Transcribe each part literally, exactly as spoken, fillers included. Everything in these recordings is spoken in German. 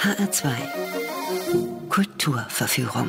H R zwei Kulturverführung.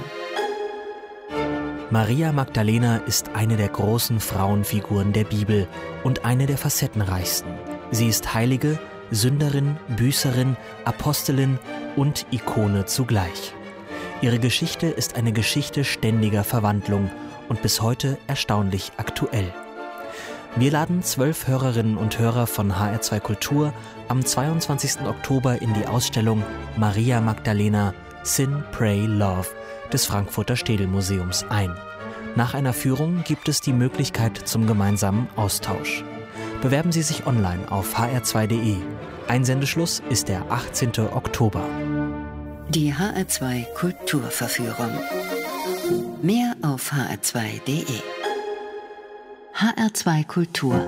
Maria Magdalena ist eine der großen Frauenfiguren der Bibel und eine der facettenreichsten. Sie ist Heilige, Sünderin, Büßerin, Apostelin und Ikone zugleich. Ihre Geschichte ist eine Geschichte ständiger Verwandlung und bis heute erstaunlich aktuell. Wir laden zwölf Hörerinnen und Hörer von H R zwei Kultur am zweiundzwanzigsten Oktober in die Ausstellung Maria Magdalena – Sin, Pray, Love des Frankfurter Städelmuseums ein. Nach einer Führung gibt es die Möglichkeit zum gemeinsamen Austausch. Bewerben Sie sich online auf h r zwei punkt de. Einsendeschluss ist der achtzehnten Oktober. Die H R zwei Kulturverführung. Mehr auf h r zwei punkt de. H R zwei Kultur.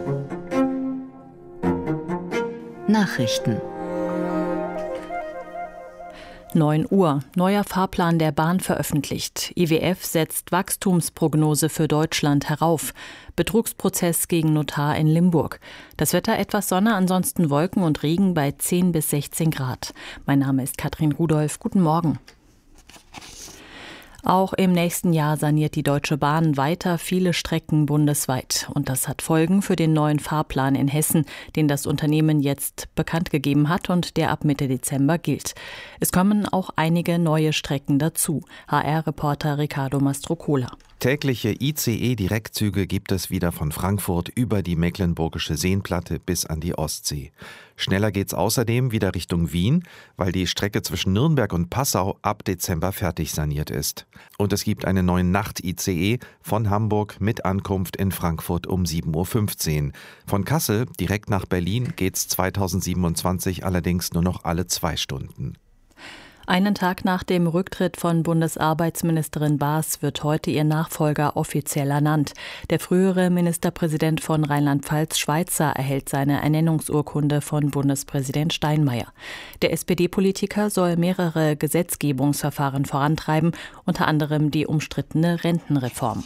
Nachrichten. neun Uhr. Neuer Fahrplan der Bahn veröffentlicht. I W F setzt Wachstumsprognose für Deutschland herauf. Betrugsprozess gegen Notar in Limburg. Das Wetter etwas Sonne, ansonsten Wolken und Regen bei zehn bis sechzehn Grad. Mein Name ist Katrin Rudolph. Guten Morgen. Auch im nächsten Jahr saniert die Deutsche Bahn weiter viele Strecken bundesweit. Und das hat Folgen für den neuen Fahrplan in Hessen, den das Unternehmen jetzt bekannt gegeben hat und der ab Mitte Dezember gilt. Es kommen auch einige neue Strecken dazu. H R-Reporter Ricardo Mastrocola. Tägliche I C E-Direktzüge gibt es wieder von Frankfurt über die Mecklenburgische Seenplatte bis an die Ostsee. Schneller geht's außerdem wieder Richtung Wien, weil die Strecke zwischen Nürnberg und Passau ab Dezember fertig saniert ist. Und es gibt einen neuen Nacht-I C E von Hamburg mit Ankunft in Frankfurt um sieben Uhr fünfzehn. Von Kassel direkt nach Berlin geht's zweitausendsiebenundzwanzig allerdings nur noch alle zwei Stunden. Einen Tag nach dem Rücktritt von Bundesarbeitsministerin Baas wird heute ihr Nachfolger offiziell ernannt. Der frühere Ministerpräsident von Rheinland-Pfalz, Schweizer, erhält seine Ernennungsurkunde von Bundespräsident Steinmeier. Der S P D-Politiker soll mehrere Gesetzgebungsverfahren vorantreiben, unter anderem die umstrittene Rentenreform.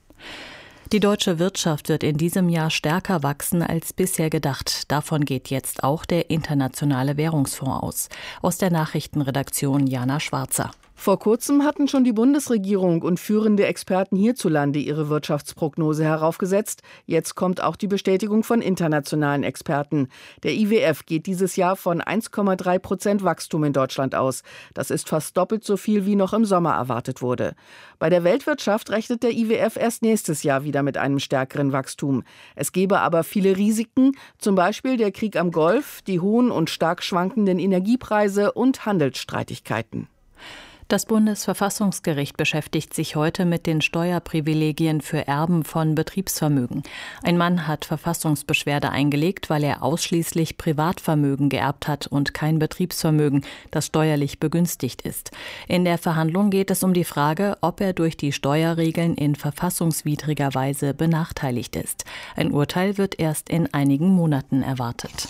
Die deutsche Wirtschaft wird in diesem Jahr stärker wachsen als bisher gedacht. Davon geht jetzt auch der Internationale Währungsfonds aus. Aus der Nachrichtenredaktion Jana Schwarzer. Vor kurzem hatten schon die Bundesregierung und führende Experten hierzulande ihre Wirtschaftsprognose heraufgesetzt. Jetzt kommt auch die Bestätigung von internationalen Experten. Der I W F geht dieses Jahr von eins Komma drei Prozent Wachstum in Deutschland aus. Das ist fast doppelt so viel, wie noch im Sommer erwartet wurde. Bei der Weltwirtschaft rechnet der I W F erst nächstes Jahr wieder mit einem stärkeren Wachstum. Es gebe aber viele Risiken, zum Beispiel der Krieg am Golf, die hohen und stark schwankenden Energiepreise und Handelsstreitigkeiten. Das Bundesverfassungsgericht beschäftigt sich heute mit den Steuerprivilegien für Erben von Betriebsvermögen. Ein Mann hat Verfassungsbeschwerde eingelegt, weil er ausschließlich Privatvermögen geerbt hat und kein Betriebsvermögen, das steuerlich begünstigt ist. In der Verhandlung geht es um die Frage, ob er durch die Steuerregeln in verfassungswidriger Weise benachteiligt ist. Ein Urteil wird erst in einigen Monaten erwartet.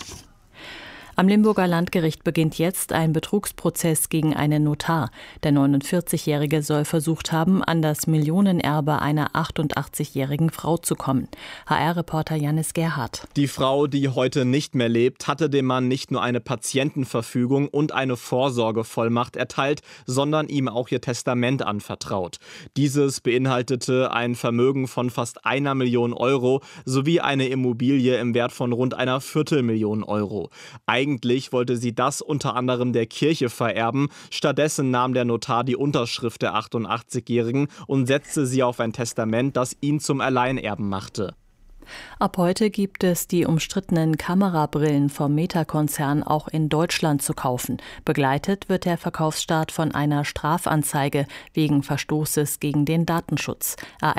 Am Limburger Landgericht beginnt jetzt ein Betrugsprozess gegen einen Notar. Der neunundvierzigjährige soll versucht haben, an das Millionenerbe einer achtundachtzigjährigen Frau zu kommen. H R-Reporter Janis Gerhardt. Die Frau, die heute nicht mehr lebt, hatte dem Mann nicht nur eine Patientenverfügung und eine Vorsorgevollmacht erteilt, sondern ihm auch ihr Testament anvertraut. Dieses beinhaltete ein Vermögen von fast einer Million Euro sowie eine Immobilie im Wert von rund einer Viertelmillion Euro. Eigentlich wollte sie das unter anderem der Kirche vererben. Stattdessen nahm der Notar die Unterschrift der achtundachtzigjährigen und setzte sie auf ein Testament, das ihn zum Alleinerben machte. Ab heute gibt es die umstrittenen Kamerabrillen vom Meta-Konzern auch in Deutschland zu kaufen. Begleitet wird der Verkaufsstart von einer Strafanzeige wegen Verstoßes gegen den Datenschutz. A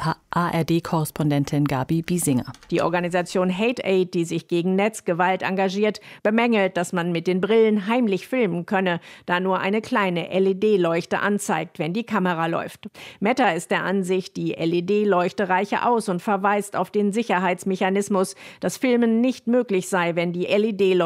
R D-Korrespondentin Gabi Biesinger. Die Organisation Hate Aid, die sich gegen Netzgewalt engagiert, bemängelt, dass man mit den Brillen heimlich filmen könne, da nur eine kleine L E D-Leuchte anzeigt, wenn die Kamera läuft. Meta ist der Ansicht, die L E D-Leuchte reiche aus und verweist auf den Sicherheitsmechanismus, dass Filmen nicht möglich sei, wenn die L E D-Leuchte